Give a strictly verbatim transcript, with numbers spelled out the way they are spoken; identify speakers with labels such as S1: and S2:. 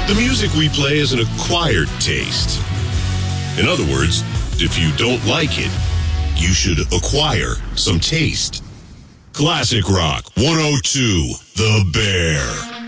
S1: The music we play is an acquired taste. In other words, if you don't like it, you should acquire some taste. Classic Rock one oh two, The Bear.